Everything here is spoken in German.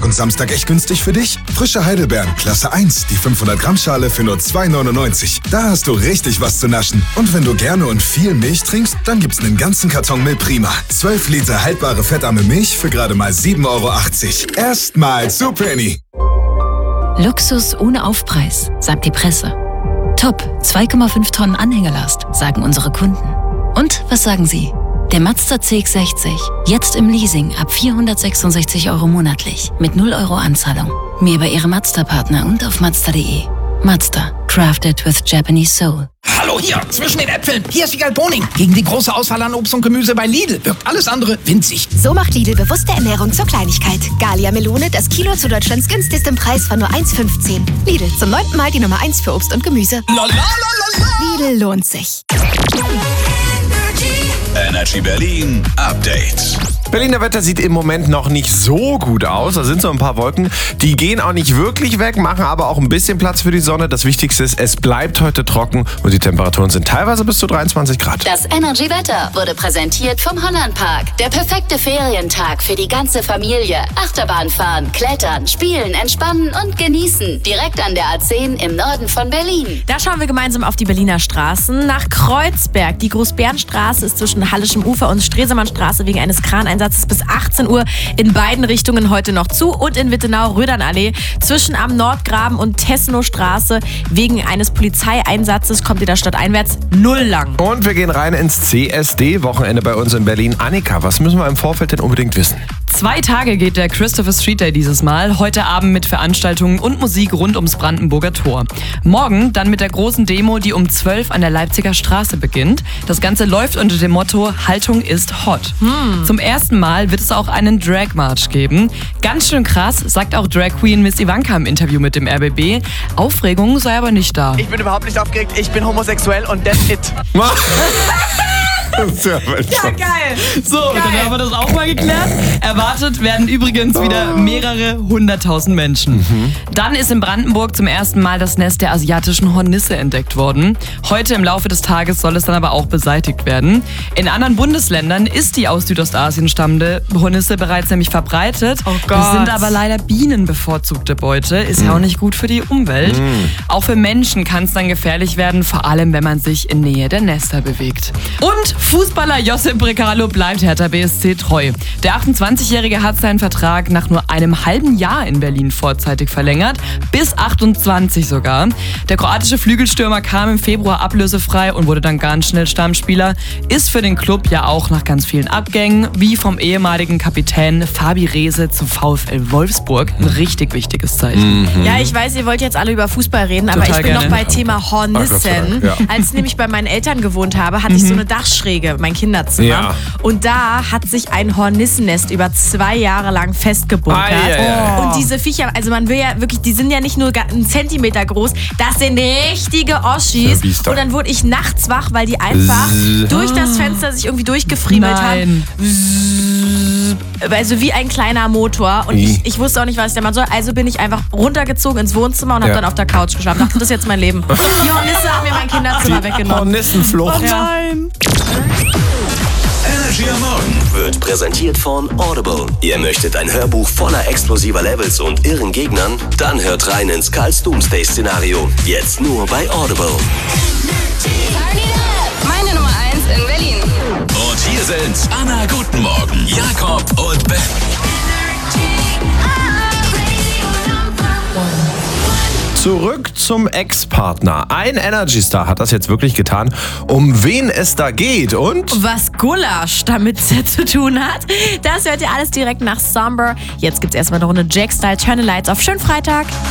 Und Samstag echt günstig für dich? Frische Heidelbeeren, Klasse 1, die 500 Gramm Schale für nur 2,99. Da hast du richtig was zu naschen. Und wenn du gerne und viel Milch trinkst, dann gibt's einen ganzen Karton Milprima. 12 Liter haltbare fettarme Milch für gerade mal 7,80 Euro. Erstmal zu Penny. Luxus ohne Aufpreis, sagt die Presse. Top, 2,5 Tonnen Anhängelast, sagen unsere Kunden. Und was sagen Sie? Der Mazda CX-60, jetzt im Leasing ab 466 Euro monatlich, mit 0 Euro Anzahlung. Mehr über Ihre Mazda-Partner und auf Mazda.de. Mazda, crafted with Japanese soul. Hallo hier, zwischen den Äpfeln. Hier ist Wiegald Boning. Gegen die große Auswahl an Obst und Gemüse bei Lidl wirkt alles andere winzig. So macht Lidl bewusste Ernährung zur Kleinigkeit. Gallia Melone, das Kilo zu Deutschlands günstigstem Preis von nur 1,15. Lidl, zum 9. Mal die Nummer 1 für Obst und Gemüse. Lidl lohnt sich. Energy Berlin Update. Berliner Wetter sieht im Moment noch nicht so gut aus. Da sind so ein paar Wolken. Die gehen auch nicht wirklich weg, machen aber auch ein bisschen Platz für die Sonne. Das Wichtigste ist, es bleibt heute trocken und die Temperaturen sind teilweise bis zu 23 Grad. Das Energy Wetter wurde präsentiert vom Hollandpark. Der perfekte Ferientag für die ganze Familie. Achterbahn fahren, klettern, spielen, entspannen und genießen. Direkt an der A10 im Norden von Berlin. Da schauen wir gemeinsam auf die Berliner Straßen. Nach Kreuzberg. Die Großbärenstraße ist zwischen Hallischem Ufer und Stresemannstraße wegen eines Kraneinsatzes bis 18 Uhr in beiden Richtungen heute noch zu. Und in Wittenau Rödernallee zwischen am Nordgraben und Tessenowstraße wegen eines Polizeieinsatzes kommt ihr da stadteinwärts 0 lang. Und wir gehen rein ins CSD-Wochenende bei uns in Berlin. Annika, was müssen wir im Vorfeld denn unbedingt wissen? 2 Tage geht der Christopher Street Day dieses Mal. Heute Abend mit Veranstaltungen und Musik rund ums Brandenburger Tor. Morgen dann mit der großen Demo, die um 12 an der Leipziger Straße beginnt. Das Ganze läuft unter dem Motto Haltung ist hot. Zum ersten Mal wird es auch einen Drag March geben. Ganz schön krass, sagt auch Drag Queen Miss Ivanka im Interview mit dem RBB. Aufregung sei aber nicht da. Ich bin überhaupt nicht aufgeregt, ich bin homosexuell und that's it. Ja, geil. So, geil. Dann haben wir das auch mal geklärt. Erwartet werden übrigens wieder mehrere 100.000 Menschen. Dann ist in Brandenburg zum ersten Mal das Nest der asiatischen Hornisse entdeckt worden. Heute im Laufe des Tages soll es dann aber auch beseitigt werden. In anderen Bundesländern ist die aus Südostasien stammende Hornisse bereits nämlich verbreitet. Oh Gott. Das sind aber leider bienenbevorzugte Beute. Ist ja auch nicht gut für die Umwelt. Auch für Menschen kann es dann gefährlich werden, vor allem wenn man sich in Nähe der Nester bewegt. Und Fußballer Josip Brekalo bleibt Hertha BSC treu. Der 28-Jährige hat seinen Vertrag nach nur einem halben Jahr in Berlin vorzeitig verlängert, bis 28 sogar. Der kroatische Flügelstürmer kam im Februar ablösefrei und wurde dann ganz schnell Stammspieler. Ist für den Club ja auch nach ganz vielen Abgängen, wie vom ehemaligen Kapitän Fabi Rehse zu VfL Wolfsburg. Ein richtig wichtiges Zeichen. Ja, ich weiß, ihr wollt jetzt alle über Fußball reden, aber ich bin noch bei Thema Hornissen. Als ich nämlich bei meinen Eltern gewohnt habe, hatte ich so eine Dachschräge, mein Kinderzimmer. Ja. Und da hat sich ein Hornissennest über 2 Jahre lang festgebunkert. Und diese Viecher, also man will ja wirklich, die sind ja nicht nur einen Zentimeter groß, das sind richtige Oschis. Und dann wurde ich nachts wach, weil die einfach durch das Fenster sich irgendwie durchgefriemelt haben. Also wie ein kleiner Motor. Und ich wusste auch nicht, was ich da machen soll. Also bin ich einfach runtergezogen ins Wohnzimmer und habe dann auf der Couch geschlafen. Dachte, das ist jetzt mein Leben. Die Hornisse haben mir mein Kinderzimmer weggenommen. Hornissenflucht. Nein. Energy am Morgen wird präsentiert von Audible. Ihr möchtet ein Hörbuch voller explosiver Levels und irren Gegnern? Dann hört rein ins Karls Doomsday-Szenario. Jetzt nur bei Audible. Meine Nummer 1 in Berlin. Und hier sind Anna, guten Morgen, Jakob und Ben. Zurück zum Ex-Partner. Ein Energy-Star hat das jetzt wirklich getan. Um wen es da geht und was Gulasch damit zu tun hat, das hört ihr alles direkt nach Somber. Jetzt gibt's erstmal eine Runde Jack Style, Turn the Lights auf. Schönen Freitag.